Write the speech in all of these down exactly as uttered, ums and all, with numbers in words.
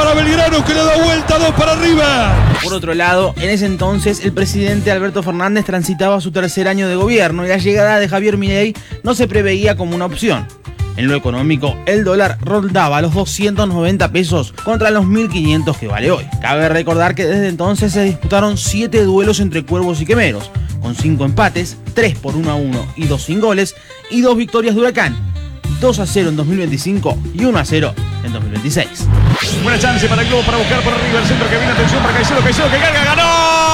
para Belgrano, que le da vuelta, dos para River. Por otro lado, en ese entonces el presidente Alberto Fernández transitaba su tercer año de gobierno y la llegada de Javier Milei no se preveía como una opción. En lo económico, el dólar rondaba los doscientos noventa pesos contra los mil quinientos que vale hoy. Cabe recordar que desde entonces se disputaron siete duelos entre cuervos y quemeros, con cinco empates, tres por uno a uno y dos sin goles, y dos victorias de Huracán, dos a cero en dos mil veinticinco y uno a cero en dos mil veintiséis. Buena chance para el Globo para buscar por arriba el centro que viene, atención para Caicedo, Caicedo que carga, ganó.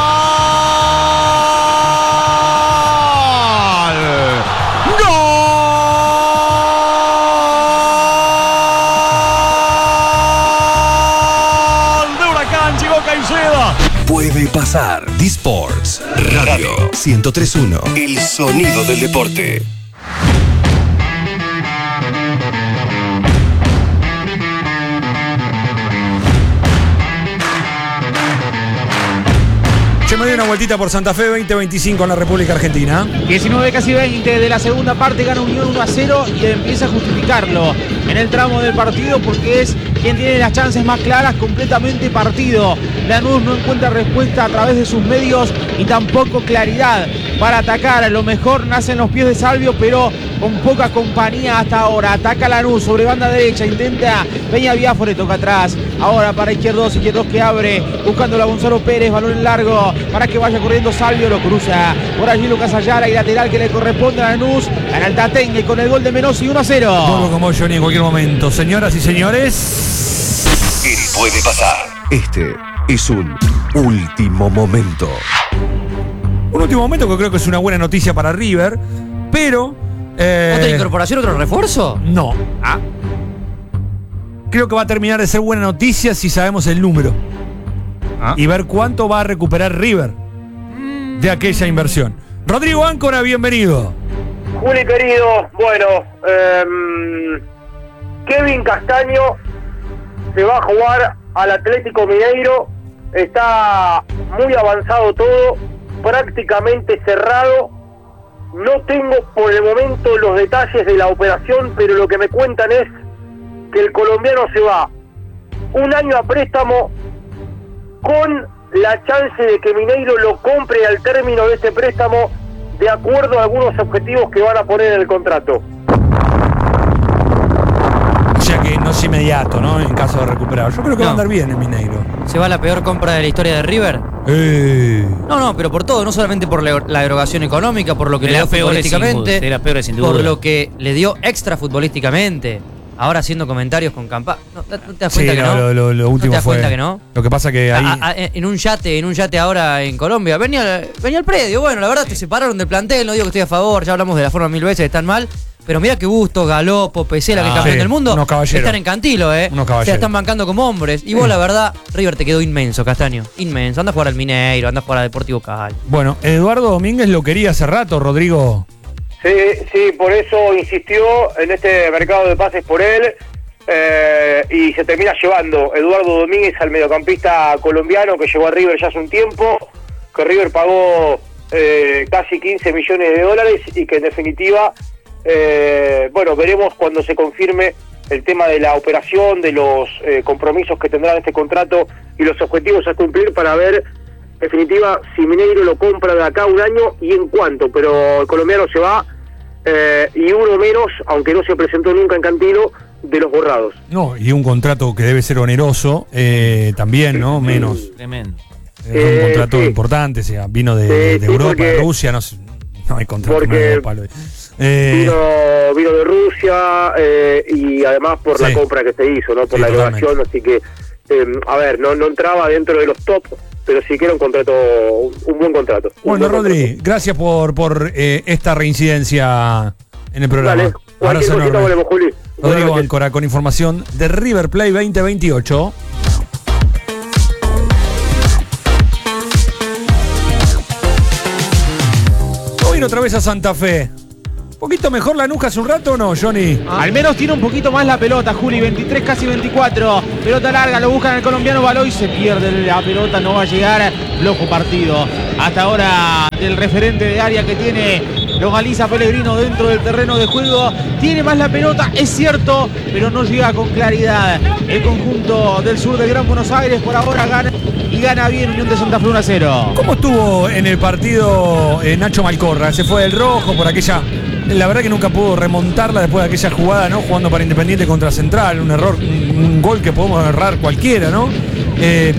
Puede pasar. D-Sports Radio ciento tres punto uno. El sonido del deporte. Che, me doy una vueltita por Santa Fe, veinte veinticinco en la República Argentina. diecinueve casi veinte de la segunda parte, gana Unión uno a cero y empieza a justificarlo en el tramo del partido porque es quien tiene las chances más claras, completamente partido. Lanús no encuentra respuesta a través de sus medios y tampoco claridad para atacar. A lo mejor nace en los pies de Salvio, pero con poca compañía hasta ahora. Ataca Lanús sobre banda derecha, intenta Peña Biafore, toca atrás. Ahora para Izquierdos, Izquierdos que abre, buscándolo a Gonzalo Pérez, balón en largo, para que vaya corriendo Salvio, lo cruza. Por allí Lucas Ayala y lateral que le corresponde a Lanús. Gana el Tatengue con el gol de Menossi, uno a cero. Todo como Johnny en cualquier momento. Señoras y señores, Él puede pasar. Este es un último momento. Un último momento que creo que es una buena noticia para River, pero... Eh, ¿Otra incorporación, otro refuerzo? No. Ah. Creo que va a terminar de ser buena noticia si sabemos el número. Ah. Y ver cuánto va a recuperar River de aquella inversión. Rodrigo Áncora, bienvenido. Juli querido, bueno, eh, Kevin Castaño se va a jugar al Atlético Mineiro. Está muy avanzado todo, prácticamente cerrado. No tengo por el momento los detalles de la operación, pero lo que me cuentan es que el colombiano se va un año a préstamo con la chance de que Mineiro lo compre al término de este préstamo de acuerdo a algunos objetivos que van a poner en el contrato. O sea que no es inmediato, ¿no? En caso de recuperar. Yo creo que no. Va a andar bien el Mineiro. ¿Se va la peor compra de la historia de River? Eh. No, no, pero por todo, no solamente por la, la erogación económica, por lo que le dio futbolísticamente, de las peores sin duda. por lo que le dio extra futbolísticamente. Ahora haciendo comentarios con Campa. ¿No, ¿no te das cuenta sí, que no? no? Lo, lo, lo último ¿No te das fue, cuenta que no? Lo que pasa que ahí... A, a, en un yate, en un yate ahora en Colombia. Venía, venía al predio. Bueno, la verdad te separaron del plantel. No digo que estoy a favor. Ya hablamos de la forma mil veces. Están mal. Pero mira que Bustos, Galopo, Pesela, ah, que es campeón sí, del mundo. Están en Cantilo, ¿eh? Se están bancando como hombres. Y vos, sí. La verdad, River te quedó inmenso, Castaño. Inmenso. Anda a jugar al Mineiro, anda a jugar al Deportivo Cali. Bueno, Eduardo Domínguez lo quería hace rato, Rodrigo. Sí, sí, por eso insistió en este mercado de pases por él. Eh, y se termina llevando Eduardo Domínguez al mediocampista colombiano que llegó a River ya hace un tiempo, que River pagó eh, casi quince millones de dólares y que en definitiva, eh, bueno, veremos cuando se confirme el tema de la operación, de los eh, compromisos que tendrá este contrato y los objetivos a cumplir para ver en definitiva si Mineiro lo compra de acá a un año y en cuánto, pero el colombiano se va eh, y uno menos, aunque no se presentó nunca en Cantilo, de los borrados. No, y un contrato que debe ser oneroso, eh, también, ¿no? Menos. Tremendo. Es eh, un contrato sí. importante, o sea, vino de, sí, de Europa, sí, de Rusia, no, no hay contrato porque de Europa. Eh, vino, vino de Rusia eh, y además por sí. la compra que se hizo, ¿no? Por sí, la erogación, así que, eh, a ver, no, no entraba dentro de los top, pero sí que era un contrato, un buen contrato. Bueno, Rodri, contrato. gracias por, por eh, esta reincidencia en el programa. Dale, abrazo enorme. Volvemos, Juli. Rodrigo Áncora con información de River Plate veinte veintiocho. Voy a ir otra vez a Santa Fe. ¿Un poquito mejor la nuca hace un rato o no, Johnny? Ah. Al menos tiene un poquito más la pelota, Juli. veintitrés, casi veinticuatro. Pelota larga, lo buscan el colombiano Baloy. Se pierde la pelota, no va a llegar. Flojo partido. Hasta ahora del referente de área que tiene Localiza Pellegrino dentro del terreno de juego. Tiene más la pelota, es cierto, pero no llega con claridad. El conjunto del sur del Gran Buenos Aires por ahora gana y gana bien Unión de Santa Fe uno a cero. ¿Cómo estuvo en el partido eh, Nacho Malcorra? Se fue del rojo por aquella... La verdad que nunca pudo remontarla después de aquella jugada, ¿no? Jugando para Independiente contra Central, un error, un, un gol que podemos errar cualquiera, ¿no? Eh,